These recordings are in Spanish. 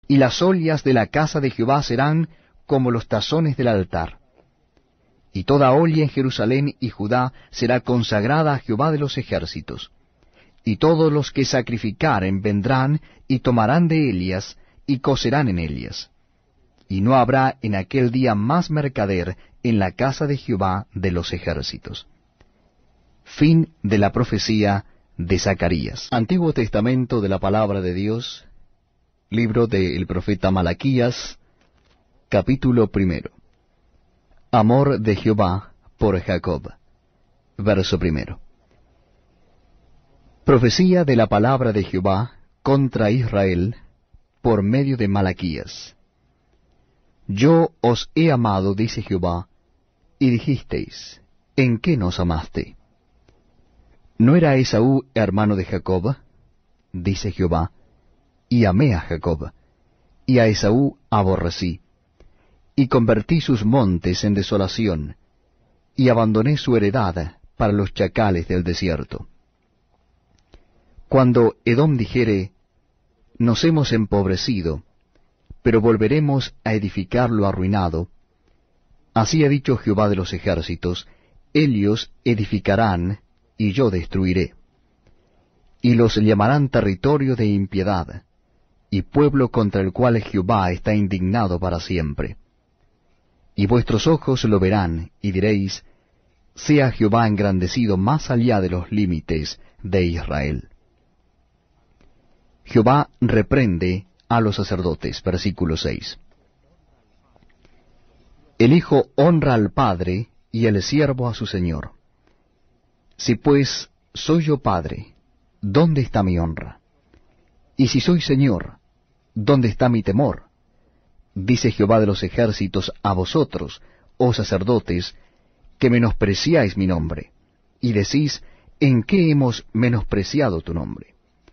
y las ollas de la casa de Jehová serán como los tazones del altar. Y toda olla en Jerusalén y Judá será consagrada a Jehová de los ejércitos. Y todos los que sacrificaren vendrán y tomarán de ellas y cocerán en ellas. Y no habrá en aquel día más mercader en la casa de Jehová de los ejércitos. Fin de la profecía de Zacarías. Antiguo Testamento de la Palabra de Dios, libro del profeta Malaquías, capítulo 1. Amor de Jehová por Jacob. Verso 1. Profecía de la palabra de Jehová contra Israel por medio de Malaquías. Yo os he amado, dice Jehová, y dijisteis, ¿en qué nos amaste? ¿No era Esaú hermano de Jacob? Dice Jehová, y amé a Jacob, y a Esaú aborrecí, y convertí sus montes en desolación, y abandoné su heredad para los chacales del desierto. Cuando Edom dijere, nos hemos empobrecido, pero volveremos a edificar lo arruinado, así ha dicho Jehová de los ejércitos, ellos edificarán, y yo destruiré. Y los llamarán territorio de impiedad, y pueblo contra el cual Jehová está indignado para siempre. Y vuestros ojos lo verán, y diréis, sea Jehová engrandecido más allá de los límites de Israel. Jehová reprende a los sacerdotes. Versículo 6. El hijo honra al padre, y el siervo a su señor. Si pues soy yo padre, ¿dónde está mi honra? Y si soy señor, ¿dónde está mi temor? Dice Jehová de los ejércitos a vosotros, oh sacerdotes, que menospreciáis mi nombre, y decís, ¿en qué hemos menospreciado tu nombre?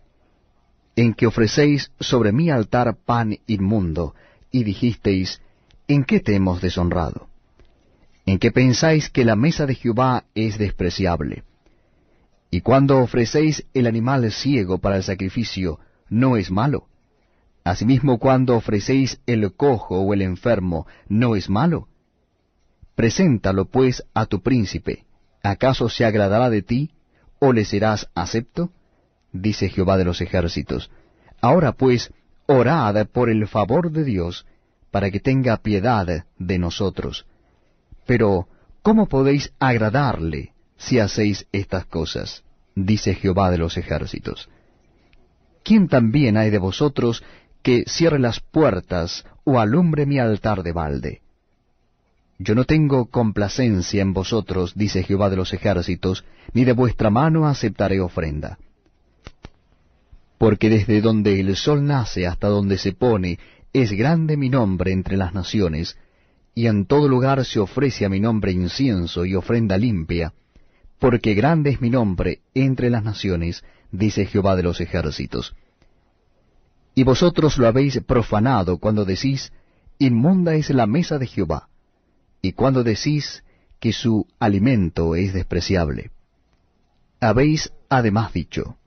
En que ofrecéis sobre mi altar pan inmundo, y dijisteis, ¿en qué te hemos deshonrado? En que pensáis que la mesa de Jehová es despreciable. Y cuando ofrecéis el animal ciego para el sacrificio, ¿no es malo? Asimismo, cuando ofrecéis el cojo o el enfermo, ¿no es malo? Preséntalo pues a tu príncipe. ¿Acaso se agradará de ti, o le serás acepto? Dice Jehová de los ejércitos. Ahora pues, orad por el favor de Dios, para que tenga piedad de nosotros. Pero, ¿cómo podéis agradarle si hacéis estas cosas? Dice Jehová de los ejércitos. ¿Quién también hay de vosotros que cierre las puertas o alumbre mi altar de balde? Yo no tengo complacencia en vosotros, dice Jehová de los ejércitos, ni de vuestra mano aceptaré ofrenda. Porque desde donde el sol nace hasta donde se pone, es grande mi nombre entre las naciones, y en todo lugar se ofrece a mi nombre incienso y ofrenda limpia, porque grande es mi nombre entre las naciones, dice Jehová de los ejércitos. Y vosotros lo habéis profanado cuando decís, inmunda es la mesa de Jehová, y cuando decís que su alimento es despreciable. Habéis además dicho,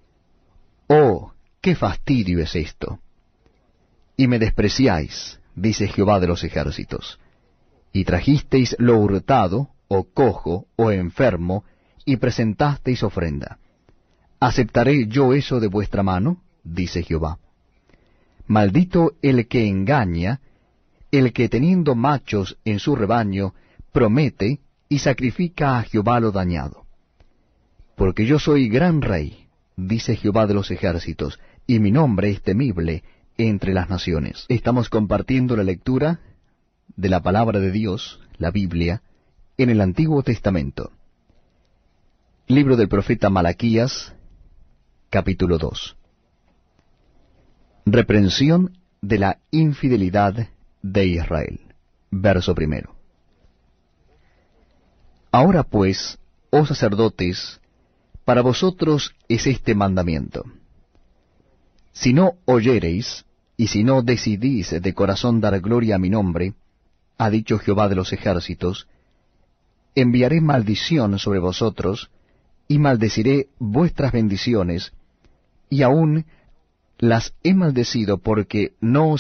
oh, qué fastidio es esto. Y me despreciáis, dice Jehová de los ejércitos. Y trajisteis lo hurtado, o cojo, o enfermo, y presentasteis ofrenda. ¿Aceptaré yo eso de vuestra mano? Dice Jehová. Maldito el que engaña, el que teniendo machos en su rebaño, promete y sacrifica a Jehová lo dañado. Porque yo soy gran rey, dice Jehová de los ejércitos, y mi nombre es temible entre las naciones. Estamos compartiendo la lectura de la palabra de Dios, la Biblia, en el Antiguo Testamento. Libro del profeta Malaquías, capítulo 2. Reprensión de la infidelidad de Israel. Verso 1. Ahora pues, oh sacerdotes, para vosotros es este mandamiento. Si no oyereis, y si no decidís de corazón dar gloria a mi nombre, ha dicho Jehová de los ejércitos, enviaré maldición sobre vosotros, y maldeciré vuestras bendiciones, y aún las he maldecido porque no os